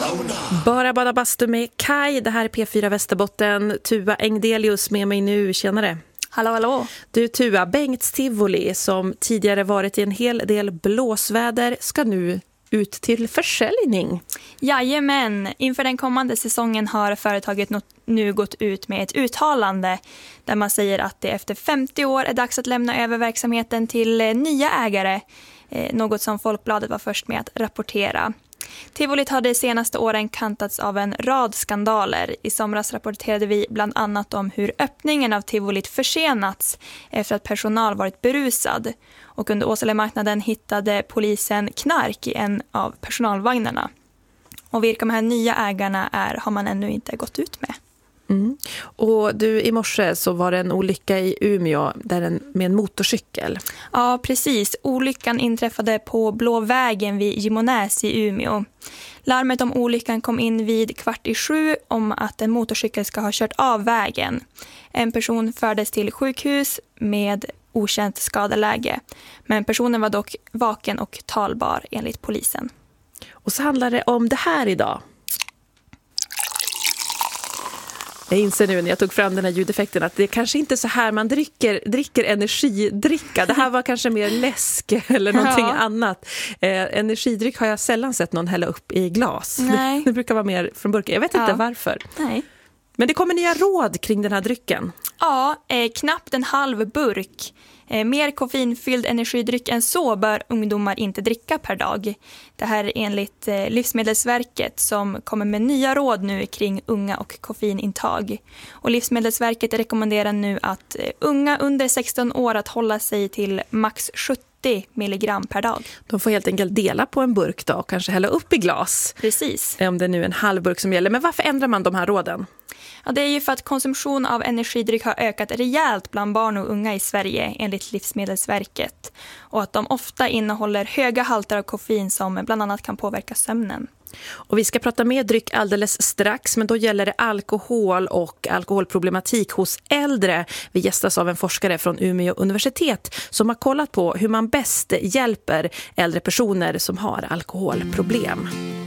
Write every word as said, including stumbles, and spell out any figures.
Bara bada bastu med Kai. Det här är P fyra Västerbotten. Tuva Engdelius med mig nu. Tjenare. Hallå, hallå. Du Tuva, Bengts Tivoli som tidigare varit i en hel del blåsväder ska nu ut till försäljning. Jajamän, inför den kommande säsongen har företaget nu gått ut med ett uttalande där man säger att det efter femtio år är dags att lämna över verksamheten till nya ägare. Något som Folkbladet var först med att rapportera. Tivolit har de senaste åren kantats av en rad skandaler. I somras rapporterade vi bland annat om hur öppningen av Tivolit försenats efter att personal varit berusad. Och under Åselemarknaden hittade polisen knark i en av personalvagnarna. Och vilka de här nya ägarna är har man ännu inte gått ut med. Mm. Och du, i morse så var det en olycka i Umeå där en, med en motorcykel. Ja, precis. Olyckan inträffade på Blå vägen vid Gimonäs i Umeå. Larmet om olyckan kom in vid kvart i sju om att en motorcykel ska ha kört av vägen. En person fördes till sjukhus med okänt skadeläge. Men personen var dock vaken och talbar enligt polisen. Och så handlar det om det här idag. Jag inser nu när jag tog fram den här ljudeffekten att det är kanske inte så här man dricker, dricker energidricka. Det här var kanske mer läsk eller någonting ja. annat. Eh, energidryck har jag sällan sett någon hälla upp i glas. Nej. Det brukar vara mer från burken. Jag vet ja. inte varför. Nej. Men det kommer nya råd kring den här drycken. Ja, eh, knappt en halv burk. Eh, mer koffeinfylld energidryck än så bör ungdomar inte dricka per dag. Det här är enligt eh, Livsmedelsverket som kommer med nya råd nu kring unga och koffeinintag. Och Livsmedelsverket rekommenderar nu att eh, unga under sexton år att hålla sig till max sjuttio milligram per dag. De får helt enkelt dela på en burk då och kanske hälla upp i glas. Precis. Om det nu är en halv burk som gäller. Men varför ändrar man de här råden? Ja, det är ju för att konsumtion av energidryck har ökat rejält bland barn och unga i Sverige enligt Livsmedelsverket. Och att de ofta innehåller höga halter av koffein som bland annat kan påverka sömnen. Och vi ska prata mer dryck alldeles strax, men då gäller det alkohol och alkoholproblematik hos äldre. Vi gästas av en forskare från Umeå universitet som har kollat på hur man bäst hjälper äldre personer som har alkoholproblem.